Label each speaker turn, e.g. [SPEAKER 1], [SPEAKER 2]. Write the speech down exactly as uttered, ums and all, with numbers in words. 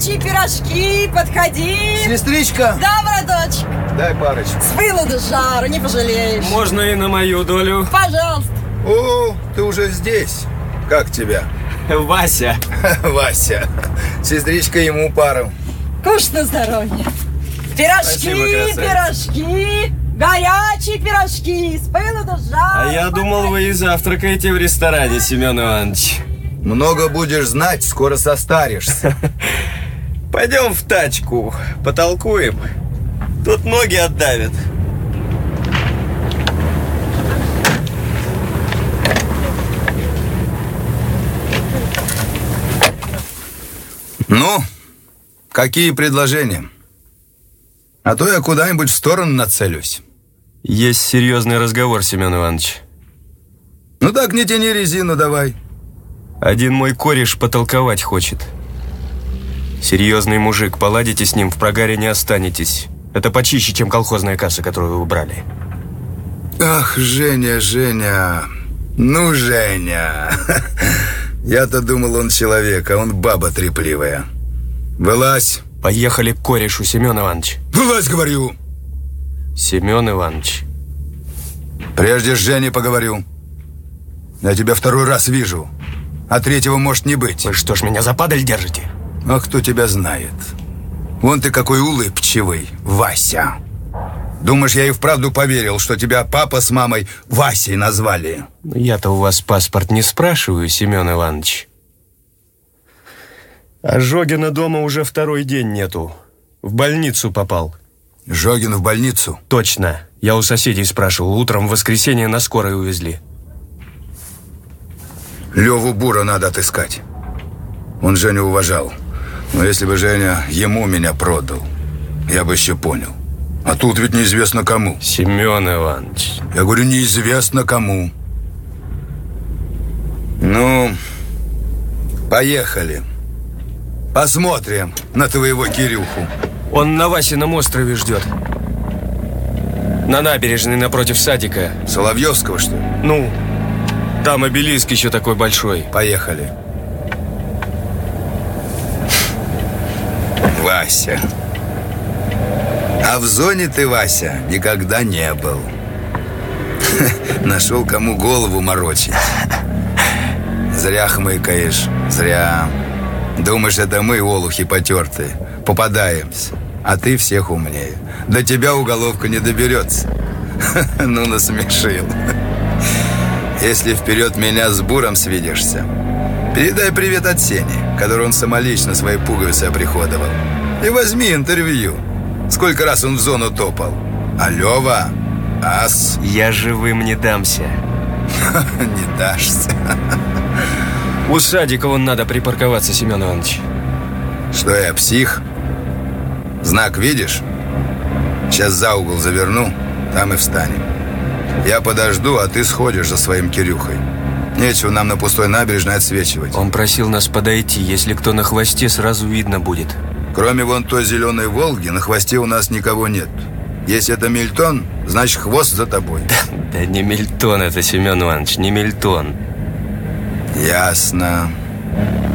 [SPEAKER 1] Горячие пирожки, подходи.
[SPEAKER 2] Сестричка.
[SPEAKER 1] Да, браточек.
[SPEAKER 2] Дай парочку.
[SPEAKER 1] С пылу до жару, не пожалеешь.
[SPEAKER 3] Можно и на мою долю.
[SPEAKER 1] Пожалуйста.
[SPEAKER 2] О, ты уже здесь. Как тебя?
[SPEAKER 3] Вася.
[SPEAKER 2] Вася. Сестричка ему пару.
[SPEAKER 1] Кушать на здоровье. Пирожки,
[SPEAKER 3] Спасибо,
[SPEAKER 1] пирожки. Горячие пирожки. С пылу до жару.
[SPEAKER 3] А я думал, вы и завтракаете в ресторане, Семен Иванович.
[SPEAKER 2] Много будешь знать, скоро состаришься.
[SPEAKER 3] Пойдем в тачку, потолкуем. Тут ноги отдавят.
[SPEAKER 2] Ну, какие предложения? А то я куда-нибудь в сторону нацелюсь.
[SPEAKER 3] Есть серьезный разговор, Семен Иванович.
[SPEAKER 2] Ну так не тяни резину давай.
[SPEAKER 3] Один мой кореш потолковать хочет. Серьезный мужик, поладите с ним, в прогаре не останетесь. Это почище, чем колхозная касса, которую вы убрали.
[SPEAKER 2] Ах, Женя, Женя. Ну, Женя. Я-то думал, он человек, а он баба трепливая. Вылазь.
[SPEAKER 3] Поехали к корешу, Семен Иванович.
[SPEAKER 2] Вылазь, говорю.
[SPEAKER 3] Семен Иванович.
[SPEAKER 2] Прежде с Женей поговорю. Я тебя второй раз вижу, а третьего может не быть.
[SPEAKER 3] Вы что ж, меня за падаль держите?
[SPEAKER 2] А кто тебя знает? Вон ты какой улыбчивый, Вася. Думаешь, я и вправду поверил, что тебя папа с мамой Васей назвали?
[SPEAKER 3] Я-то у вас паспорт не спрашиваю, Семен Иванович. А Жогина дома уже второй день нету. В больницу попал.
[SPEAKER 2] Жогин в больницу?
[SPEAKER 3] Точно. Я у соседей спрашивал. Утром в воскресенье на скорой увезли.
[SPEAKER 2] Леву Бура надо отыскать. Он Женю уважал. Но если бы Женя ему меня продал, я бы еще понял. А тут ведь неизвестно кому.
[SPEAKER 3] Семен Иванович.
[SPEAKER 2] Я говорю, неизвестно кому. Ну, поехали. Посмотрим на твоего Кирюху.
[SPEAKER 3] Он на Васином острове ждет. На набережной напротив садика.
[SPEAKER 2] Соловьевского, что ли?
[SPEAKER 3] Ну, там обелиск еще такой большой.
[SPEAKER 2] Поехали. Вася. А в зоне ты, Вася, никогда не был. Нашел, кому голову морочить. Зря хмыкаешь, зря. Думаешь, это мы, олухи потертые, попадаемся, а ты всех умнее. До тебя уголовка не доберется. Ну, насмешил. Если вперед меня с Буром свидишься, передай привет от Сени, который он самолично свои пуговицы оприходовал. И возьми интервью. Сколько раз он в зону топал. А Лева, ас.
[SPEAKER 3] Я живым не дамся.
[SPEAKER 2] Не дашься.
[SPEAKER 3] У садика вон надо припарковаться, Семен Иванович.
[SPEAKER 2] Что я, псих? Знак видишь? Сейчас за угол заверну, там и встанем. Я подожду, а ты сходишь за своим Кирюхой. Нечего нам на пустой набережной отсвечивать.
[SPEAKER 3] Он просил нас подойти. Если кто на хвосте, сразу видно будет.
[SPEAKER 2] Кроме вон той зеленой «Волги», на хвосте у нас никого нет. Если это Мильтон, значит хвост за тобой.
[SPEAKER 3] Да не Мильтон это, Семен Иванович, не Мильтон.
[SPEAKER 2] Ясно.